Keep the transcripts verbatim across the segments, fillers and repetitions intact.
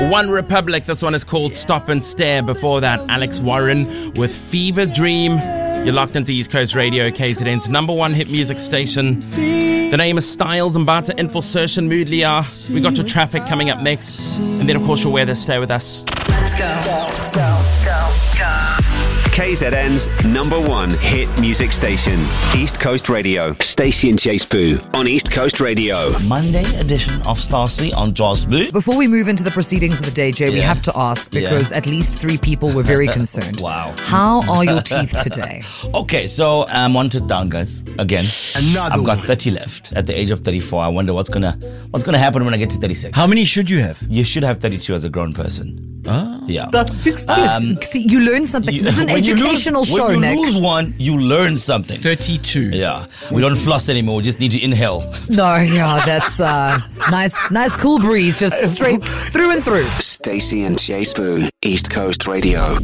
One Republic, this one is called Stop and Stare. Before that, Alex Warren with Fever Dream. You're locked into East Coast Radio, K Z N's number one hit music station. The name is Styles and Bata in for Sershan Moodliar. We got your traffic coming up next. And then, of course, your weather. Stay with us. Let's go. Go, go, go, go. K Z N's number one hit music station, East Coast Radio. Stacey and Chase Boo on East Coast Radio. Monday edition of Stacey on Joss Boo. Before we move into the proceedings of the day, Jay, yeah. we have to ask, because yeah. at least three people were very concerned. Wow. How are your teeth today? Okay, so I'm one tooth down, guys. Again. Another I've got one. thirty left at the age of thirty-four. I wonder what's gonna what's gonna happen when I get to thirty-six. How many should you have? You should have thirty-two as a grown person. Ah, yeah. Statistics. Um, See, you learn something. you, this is an educational you lose, show, when Nick. you lose one, you learn something. thirty-two. Yeah. We don't floss anymore. We just need to inhale. No, yeah, that's uh, nice, nice cool breeze, just straight through and through. Stacey and Chase Boo, East Coast Radio.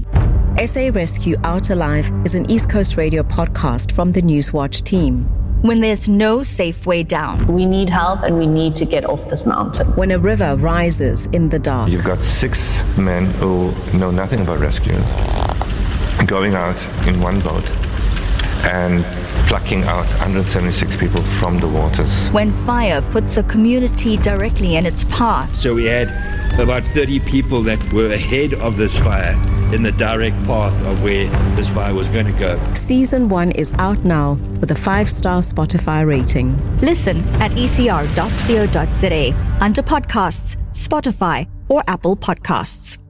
S A Rescue Out Alive is an East Coast Radio podcast from the Newswatch team. When there's no safe way down. We need help and we need to get off this mountain. When a river rises in the dark. You've got six men who know nothing about rescue going out in one boat and plucking out one hundred seventy-six people from the waters. When fire puts a community directly in its path. So we had about thirty people that were ahead of this fire in the direct path of where this fire was going to go. Season one is out now with a five-star Spotify rating. Listen at e c r dot co dot z a under podcasts, Spotify, or Apple Podcasts.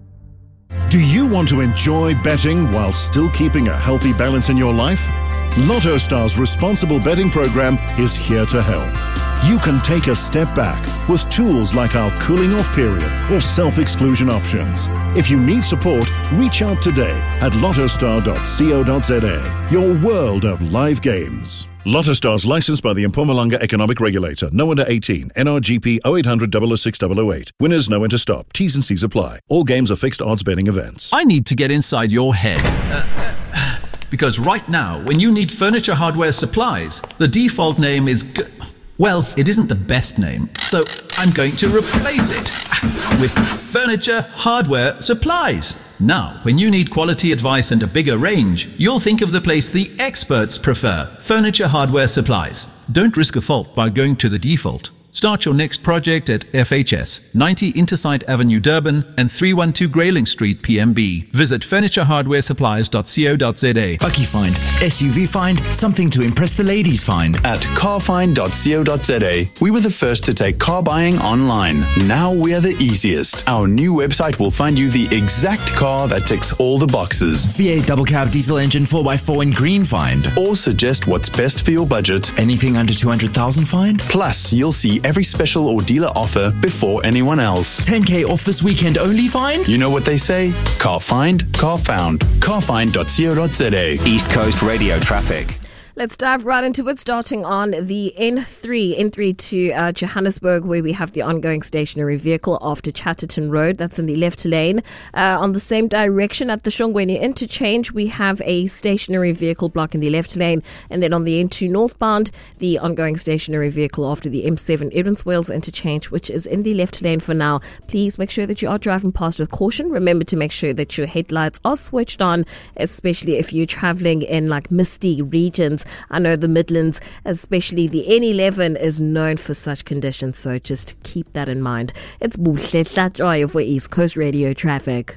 Do you want to enjoy betting while still keeping a healthy balance in your life? Lotto Star's responsible betting program is here to help. You can take a step back with tools like our cooling off period or self-exclusion options. If you need support, reach out today at lottostar dot co dot z a, your world of live games. Lotto Star's licensed by the Mpumalanga Economic Regulator. No under eighteen. N R G P oh eight hundred, double oh six, double oh eight. Winners know when to stop. T's and C's apply. All games are fixed odds betting events. I need to get inside your head. Uh, uh, because right now, when you need furniture hardware supplies, the default name is... G- Well, it isn't the best name, so I'm going to replace it with Furniture Hardware Supplies. Now, when you need quality advice and a bigger range, you'll think of the place the experts prefer, Furniture Hardware Supplies. Don't risk a fault by going to the default. Start your next project at F H S, ninety Intersite Avenue, Durban, and three one two Grayling Street, P M B. Visit furniture hardware supplies dot co dot z a. Bucky Find, S U V Find, something to impress the ladies find. At car find dot co dot z a, we were the first to take car buying online. Now we're the easiest. Our new website will find you the exact car that ticks all the boxes. V eight double cab diesel engine four by four in green find. Or suggest what's best for your budget. Anything under two hundred thousand find. Plus, you'll see every special or dealer offer before anyone else. ten K off this weekend only find? You know what they say? Car find, car found. car find dot co dot z a. East Coast Radio traffic. Let's dive right into it, starting on the N three, N three to uh, Johannesburg, where we have the ongoing stationary vehicle after Chatterton Road. That's in the left lane. Uh, on the same direction at the Shongweni interchange, we have a stationary vehicle blocking the left lane. And then on the N two northbound, the ongoing stationary vehicle after the M seven Edmonds-Wales interchange, which is in the left lane for now. Please make sure that you are driving past with caution. Remember to make sure that your headlights are switched on, especially if you're traveling in like misty regions. I know the Midlands, especially the N eleven, is known for such conditions, so just keep that in mind. It's Buhle Tlatjoy for East Coast Radio traffic.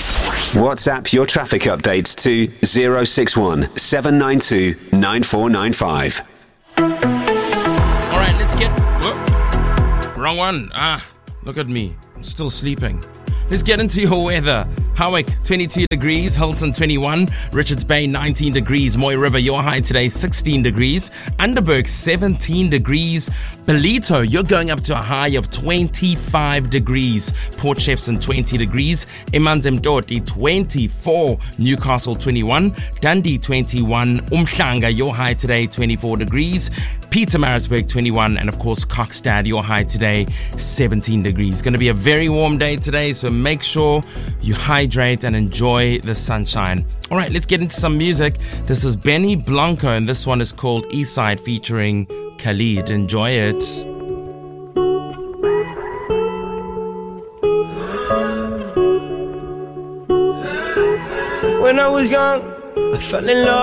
WhatsApp your traffic updates to zero six one seven nine two nine four nine five. All right, let's get... Whoa. Wrong one. Ah, look at me. I'm still sleeping. Let's get into your weather. Howick, twenty-two degrees. Hilton, twenty-one. Richards Bay, nineteen degrees. Moy River, your high today, sixteen degrees. Underberg, seventeen degrees. Belito, you're going up to a high of twenty-five degrees. Port Shepstone, twenty degrees. Emanzimtoti, twenty-four. Newcastle, twenty-one. Dundee, twenty-one. Umhlanga, your high today, twenty-four degrees. Pietermaritzburg, twenty-one. And of course, Kokstad, your high today, seventeen degrees. Going to be a very warm day today, so make sure you hydrate and enjoy the sunshine. All right, let's get into some music. This is Benny Blanco, and this one is called Eastside featuring Khalid. Enjoy it. When I was young, I fell in love.